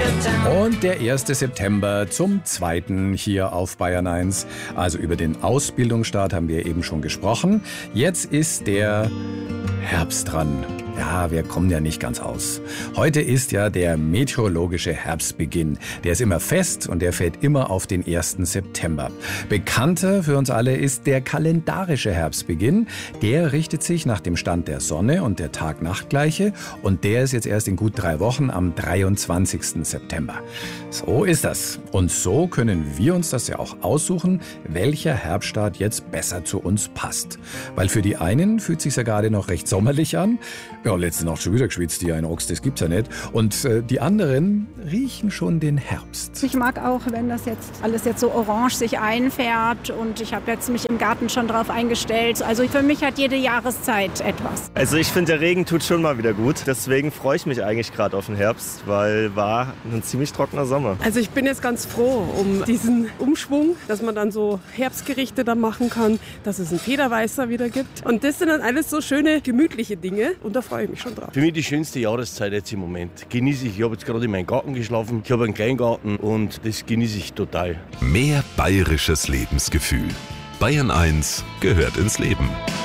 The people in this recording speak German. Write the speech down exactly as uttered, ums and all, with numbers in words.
Und der erste September zum zweiten hier auf Bayern eins. Also über den Ausbildungsstart haben wir eben schon gesprochen. Jetzt ist der Herbst dran. Ja, wir kommen ja nicht ganz aus. Heute ist ja der meteorologische Herbstbeginn. Der ist immer fest und der fällt immer auf den ersten September. Bekannter für uns alle ist der kalendarische Herbstbeginn. Der richtet sich nach dem Stand der Sonne und der Tag-Nacht-Gleiche. Und der ist jetzt erst in gut drei Wochen am dreiundzwanzigsten September. So ist das. Und so können wir uns das ja auch aussuchen, welcher Herbststart jetzt besser zu uns passt. Weil für die einen fühlt es sich ja gerade noch recht sommerlich an. Ja, letzte Nacht schon wieder geschwitzt, die ein Ochs, das gibt's ja nicht. Und äh, die anderen riechen schon den Herbst. Ich mag auch, wenn das jetzt alles jetzt so orange sich einfärbt, und ich habe jetzt mich im Garten schon drauf eingestellt. Also für mich hat jede Jahreszeit etwas. Also ich finde, der Regen tut schon mal wieder gut. Deswegen freue ich mich eigentlich gerade auf den Herbst, weil war ein ziemlich trockener Sommer. Also ich bin jetzt ganz froh um diesen Umschwung, dass man dann so Herbstgerichte da machen kann, dass es einen Federweißer wieder gibt. Und das sind dann alles so schöne, gemütliche Dinge, und da freue ich mich schon drauf. Für mich die schönste Jahreszeit jetzt im Moment. Genieße ich. Ich habe jetzt gerade in meinem Garten geschlafen. Ich habe einen Kleingarten und das genieße ich total. Mehr bayerisches Lebensgefühl. Bayern eins gehört ins Leben.